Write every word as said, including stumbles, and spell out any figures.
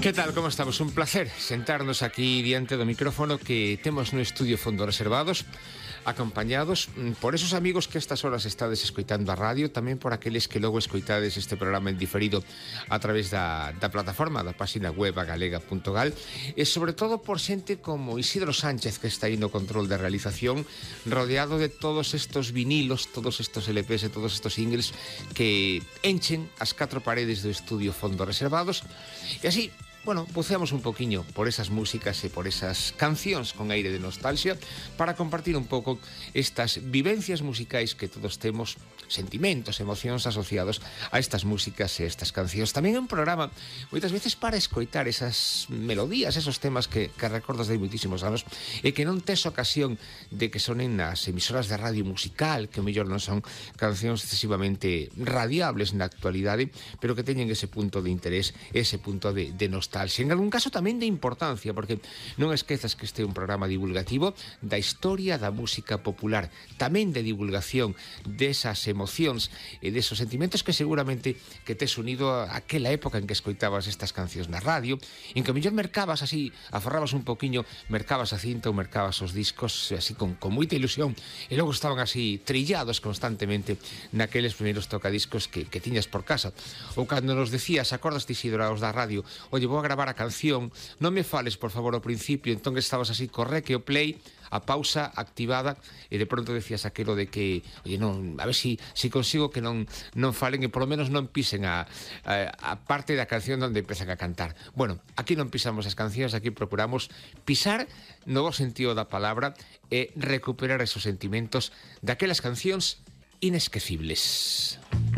Que tal, como estamos? Un placer sentarnos aquí diante do micrófono que temos no estudio Fondos Reservados, acompañados por esos amigos que estas horas estades escoitando a radio, tamén por aqueles que logo escoitades este programa en diferido a través da, da plataforma, da página web agalega punto gal, e sobre todo por xente como Isidro Sánchez, que está aí no control de realización, rodeado de todos estos vinilos, todos estos L Ps e todos estos singles que enchen as catro paredes do estudio Fondos Reservados. E así, bueno, buceamos un poquinho por esas músicas e por esas cancións con aire de nostalgia para compartir un pouco estas vivencias musicais que todos temos, sentimentos, emocións asociados a estas músicas e estas cancións. Tamén é un programa moitas veces para escoitar esas melodías, esos temas que, que recordas de moitísimos anos e que non tes ocasión de que sonen nas emisoras de radio musical, que o mellor non son cancións excesivamente radiables na actualidade, pero que teñen ese punto de interés, ese punto de, de nostalgia. En algún caso tamén de importancia, porque non esquezas que este é un programa divulgativo da historia da música popular, tamén de divulgación desas emocións e desos sentimentos que seguramente que tes unido a aquela época en que escoitabas estas cancións na radio, en que mellor mercabas así, aforrabas un poquinho, mercabas a cinta ou mercabas os discos así con, con moita ilusión, e logo estaban así trillados constantemente naqueles primeiros tocadiscos que, que tiñas por casa. Ou cando nos decías, acordas ti, Isidro, aos da radio, oye, vou a gravar a canción, non me fales, por favor, ao principio, entón que estabas así, corre que o play, a pausa activada, e de pronto decías aquilo de que, oye, non, a ver si, si consigo que non, non falen e polo menos non pisen a, a, a parte da canción onde empezan a cantar. Bueno, aquí non pisamos as cancións, aquí procuramos pisar no bo sentido da palabra e recuperar esos sentimentos daquelas cancións inesquecibles.